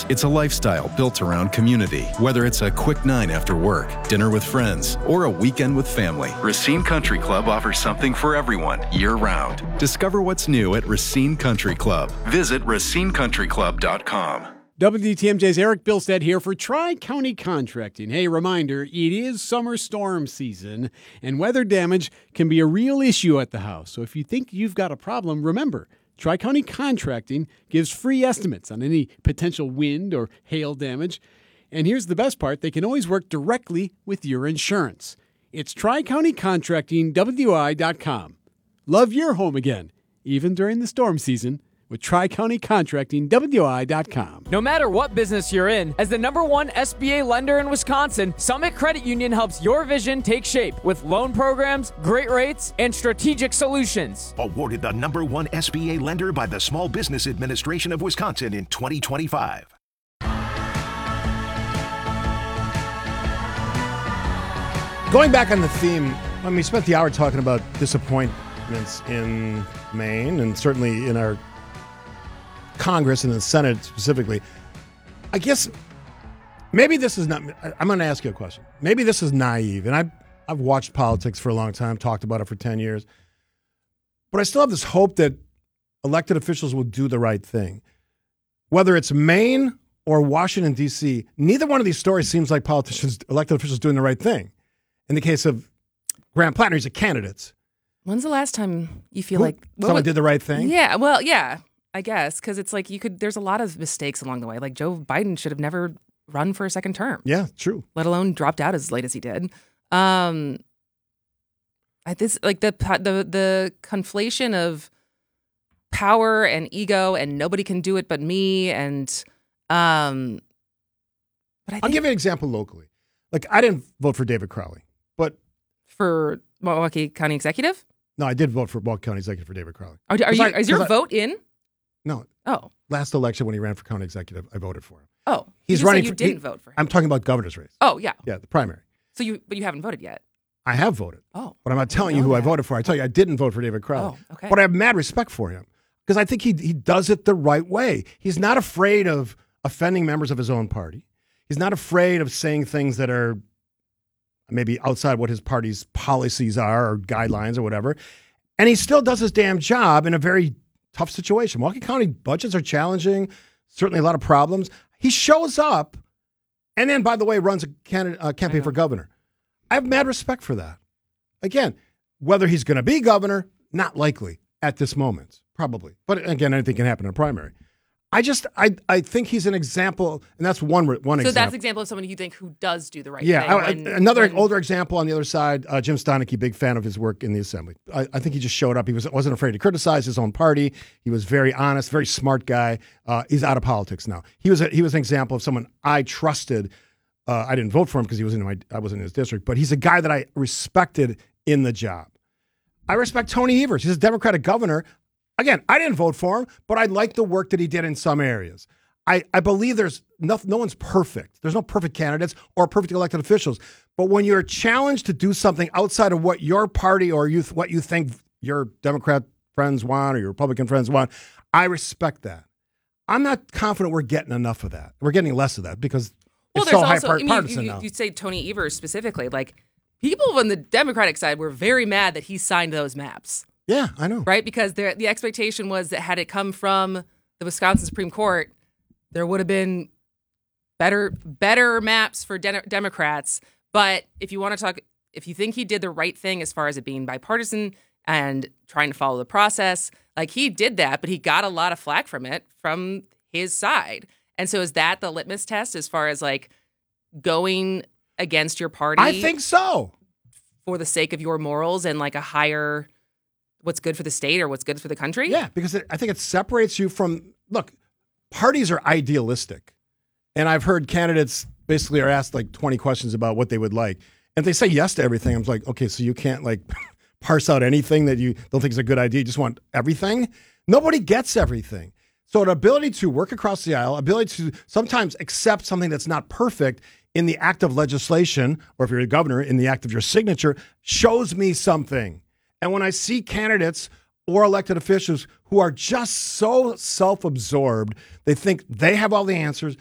Racines. It's a lifestyle built around community. Whether it's a quick 9 after work, dinner with friends, or a weekend with family, Racine Country Club offers something for everyone year-round. Discover what's new at Racine Country Club. Visit racinecountryclub.com. WTMJ's Eric Bilstead here for Tri-County Contracting. Hey, reminder, it is summer storm season, and weather damage can be a real issue at the house. So if you think you've got a problem, remember, Tri-County Contracting gives free estimates on any potential wind or hail damage. And here's the best part, they can always work directly with your insurance. It's Tri-County Contracting, WI.com. Love your home again, even during the storm season, with Tri-County Contracting, WI.com. No matter what business you're in, as the #1 SBA lender in Wisconsin, Summit Credit Union helps your vision take shape with loan programs, great rates, and strategic solutions. Awarded the #1 SBA lender by the Small Business Administration of Wisconsin in 2025. Going back on the theme, when we spent the hour talking about disappointments in Maine and certainly in our Congress and the Senate specifically, I guess maybe this is not, I'm going to ask you a question. Maybe this is naive, and I've watched politics for a long time, talked about it for 10 years, but I still have this hope that elected officials will do the right thing. Whether it's Maine or Washington, D.C., neither one of these stories seems like politicians, elected officials doing the right thing. In the case of Grant Plattner, he's a candidate. When's the last time you feel like someone did the right thing? Yeah, well, yeah, I guess, because it's like there's a lot of mistakes along the way. Like Joe Biden should have never run for a second term. Yeah, true. Let alone dropped out as late as he did. This like the conflation of power and ego and nobody can do it but me and but I'll give you an example locally. Like I didn't vote for David Crowley, but for Milwaukee County Executive. No, I did vote for Milwaukee County Executive for David Crowley. Is your vote in? No. Oh. Last election when he ran for county executive, I voted for him. Oh. He's running. You didn't vote for him. I'm talking about governor's race. Oh yeah. Yeah, the primary. So but you haven't voted yet. I have voted. Oh. But I'm not telling you who I voted for. I tell you, I didn't vote for David Crowley. Oh, okay. But I have mad respect for him because I think he does it the right way. He's not afraid of offending members of his own party. He's not afraid of saying things that are maybe outside what his party's policies are or guidelines or whatever. And he still does his damn job in a very tough situation. Milwaukee County budgets are challenging, certainly a lot of problems. He shows up and then, by the way, runs a campaign for governor. I have mad respect for that. Again, whether he's going to be governor, not likely at this moment, probably. But again, anything can happen in a primary. I think he's an example, and that's one example. So that's an example of someone you think who does do the right Yeah, thing. another older example on the other side, Jim Steineke, big fan of his work in the Assembly. I think he just showed up. He wasn't afraid to criticize his own party. He was very honest, very smart guy. He's out of politics now. He was an example of someone I trusted. I didn't vote for him because I wasn't in his district, but he's a guy that I respected in the job. I respect Tony Evers. He's a Democratic governor. Again, I didn't vote for him, but I like the work that he did in some areas. I believe there's no one's perfect. There's no perfect candidates or perfect elected officials. But when you're challenged to do something outside of what your party or what you think your Democrat friends want or your Republican friends want, I respect that. I'm not confident we're getting enough of that. We're getting less of that because it's so partisan now. You say Tony Evers specifically. Like, people on the Democratic side were very mad that he signed those maps. Yeah, I know. Right? Because the expectation was that had it come from the Wisconsin Supreme Court, there would have been better maps for Democrats. But if you think he did the right thing as far as it being bipartisan and trying to follow the process, like he did that, but he got a lot of flack from it from his side. And so is that the litmus test as far as like going against your party? I think so. For the sake of your morals and like a higher what's good for the state or what's good for the country? Yeah, because I think it separates you from, look, parties are idealistic. And I've heard candidates basically are asked like 20 questions about what they would like. And if they say yes to everything, I'm like, okay, so you can't like parse out anything that you don't think is a good idea. You just want everything. Nobody gets everything. So an ability to work across the aisle, ability to sometimes accept something that's not perfect in the act of legislation, or if you're a governor, in the act of your signature, shows me something. And when I see candidates or elected officials who are just so self-absorbed, they think they have all the answers,